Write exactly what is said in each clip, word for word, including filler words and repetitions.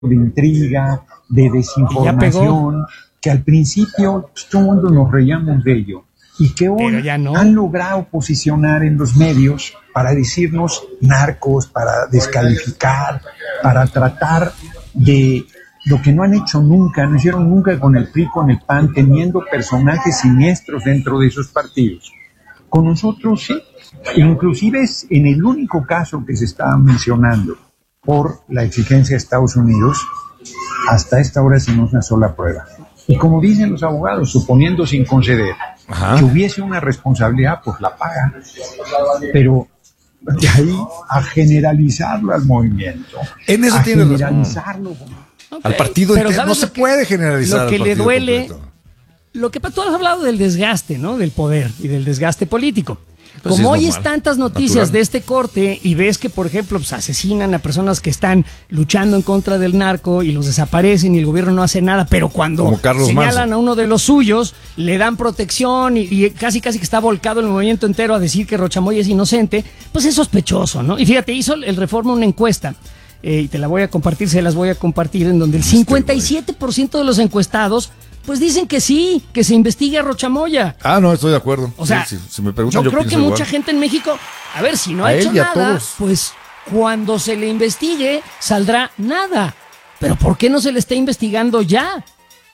de intriga, de desinformación, que al principio pues, todo el mundo nos reíamos de ello y que hoy no. han logrado posicionar en los medios para decirnos narcos, para descalificar, para tratar de lo que no han hecho nunca, no hicieron nunca con el P R I, con el P A N, teniendo personajes siniestros dentro de esos partidos. Con nosotros sí, inclusive es en el único caso que se estaba mencionando por la exigencia de Estados Unidos, hasta esta hora sin una sola prueba. Y como dicen los abogados, suponiendo sin conceder Ajá. que hubiese una responsabilidad, pues la pagan. Pero de ahí a generalizarlo al movimiento, en eso a tiene generalizarlo. Okay. Al partido entero, no se que, puede generalizar. Lo que al le duele, completo. Lo que tú has hablado del desgaste, ¿no? Del poder y del desgaste político. Pues Como sí, oyes tantas noticias natural. de este corte y ves que, por ejemplo, pues, asesinan a personas que están luchando en contra del narco y los desaparecen y el gobierno no hace nada, pero cuando señalan Manso. a uno de los suyos, le dan protección y, y casi casi que está volcado el movimiento entero a decir que Rochamoya es inocente, pues es sospechoso, ¿no? Y fíjate, hizo el Reforma una encuesta, eh, y te la voy a compartir, se las voy a compartir, en donde el cincuenta y siete por ciento de los encuestados pues dicen que sí, que se investigue a Rochamoya. Ah, no, estoy de acuerdo. O sea, sí, si, si me preguntan, yo, yo creo que mucha igual. gente en México, a ver, si no a ha hecho nada, todos. pues cuando se le investigue, saldrá nada. Pero ¿por qué no se le está investigando ya?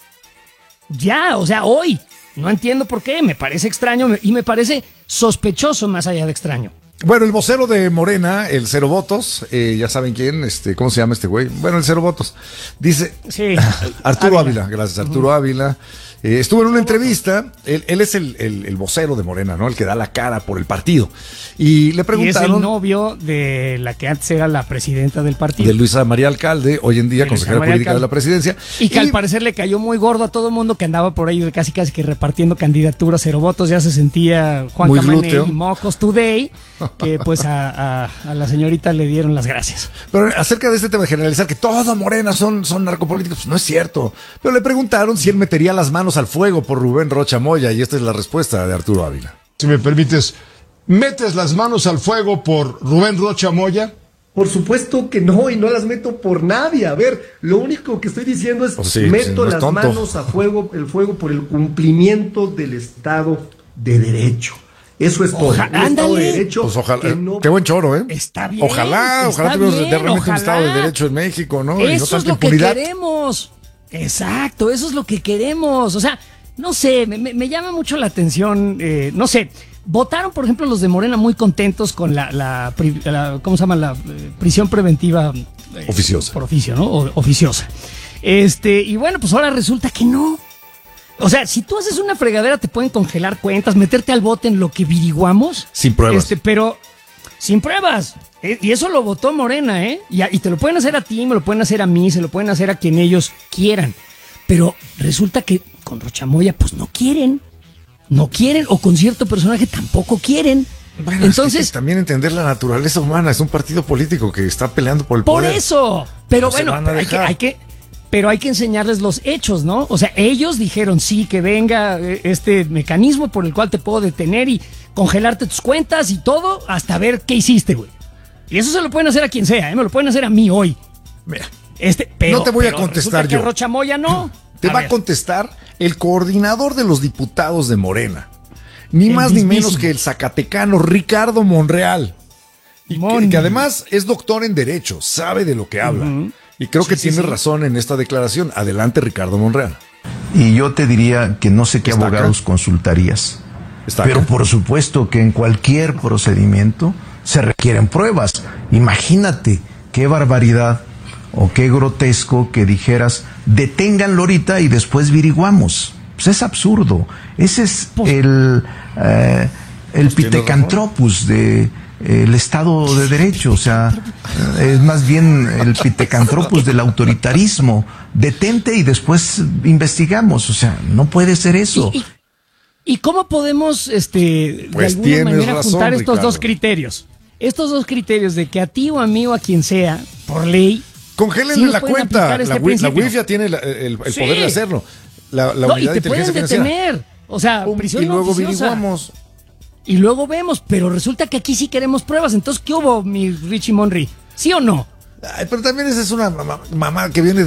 Ya, o sea, hoy. No entiendo por qué, me parece extraño y me parece sospechoso más allá de extraño. Bueno, el vocero de Morena, el Cero Votos, eh, ya saben quién, este, ¿cómo se llama este güey? Bueno, el Cero Votos. Dice sí, Arturo Ávila. Ávila, gracias, Arturo uh-huh. Ávila. Eh, estuvo en una entrevista, él, él es el, el, el vocero de Morena, ¿no? El que da la cara por el partido. Y le preguntaron... Y es el novio de la que antes era la presidenta del partido. De Luisa María Alcalde, hoy en día de consejera política Alcalde. de la presidencia. Y que y... al parecer le cayó muy gordo a todo el mundo que andaba por ahí casi casi que repartiendo candidaturas, Cero Votos, ya se sentía Juan Camané y Mocos Today, que pues a, a, a la señorita le dieron las gracias. Pero acerca de este tema de generalizar que todo Morena son, son narcopolíticos, pues no es cierto. Pero le preguntaron si él metería las manos al fuego por Rubén Rocha Moya, y esta es la respuesta de Arturo Ávila. Si me permites, ¿metes las manos al fuego por Rubén Rocha Moya? Por supuesto que no, y no las meto por nadie. A ver, lo único que estoy diciendo es pues sí, meto sí, no las manos a fuego, el fuego por el cumplimiento del Estado de Derecho. Eso es todo. Ojalá, un Estado de ándale. Derecho. Pues ojalá, que no... qué buen choro, ¿eh? Está bien. Ojalá, está ojalá tuviéramos bien, realmente ojalá. un Estado de Derecho en México, ¿no? Eso y no es tanta lo impunidad. que queremos. Exacto, eso es lo que queremos. O sea, no sé, me, me llama mucho la atención, eh, no sé, votaron, por ejemplo, los de Morena muy contentos con la, la, la ¿cómo se llama? La eh, prisión preventiva. Eh, oficiosa. Por oficio, ¿no? O, oficiosa. Este, y bueno, pues ahora resulta que no. O sea, si tú haces una fregadera te pueden congelar cuentas, meterte al bote en lo que averiguamos. Sin pruebas. Este, pero sin pruebas. Eh, y eso lo votó Morena, ¿eh? Y, y te lo pueden hacer a ti, me lo pueden hacer a mí, se lo pueden hacer a quien ellos quieran. Pero resulta que con Rochamoya, pues no quieren. No quieren, o con cierto personaje tampoco quieren. Bueno, entonces es que también entender la naturaleza humana. Es un partido político que está peleando por el por poder. Por eso. Pero no bueno, pero hay, que, hay que... Pero hay que enseñarles los hechos, ¿no? O sea, ellos dijeron, sí, que venga este mecanismo por el cual te puedo detener y congelarte tus cuentas y todo, hasta ver qué hiciste, güey. Y eso se lo pueden hacer a quien sea, ¿eh? Me lo pueden hacer a mí hoy. Mira, este, pero, no te voy pero a contestar yo. Que Rochamoya no. Te a va ver. a contestar el coordinador de los diputados de Morena. Ni el más mismísimo. Ni menos que el zacatecano Ricardo Monreal. Y que, que además es doctor en Derecho, sabe de lo que habla. Uh-huh. Y creo sí, que sí, tiene sí. razón en esta declaración. Adelante, Ricardo Monreal. Y yo te diría que no sé qué abogados acá? consultarías. Está pero acá. por supuesto que en cualquier procedimiento se requieren pruebas. Imagínate qué barbaridad o qué grotesco que dijeras, deténganlo ahorita y después averiguamos. Pues es absurdo. Ese es pues, el, eh, el pues pitecantropus de... el Estado de Derecho, o sea, es más bien el pitecantropus del autoritarismo. Detente y después investigamos, o sea, no puede ser eso. ¿Y, y, y cómo podemos, este, pues de alguna manera razón, juntar estos Ricardo. dos criterios? Estos dos criterios de que a ti o a mí o a quien sea, por ley, congélenle sí la cuenta. Este la, la U I F ya tiene la, el, el sí. poder de hacerlo. La, la no, unidad y te de pueden inteligencia detener. O sea, Pum, prisión y luego oficiosa. averiguamos. Y luego vemos, pero resulta que aquí sí queremos pruebas. Entonces, ¿qué hubo, mi Richie Monry? ¿Sí o no? Ay, pero también esa es una mamá, mamá que viene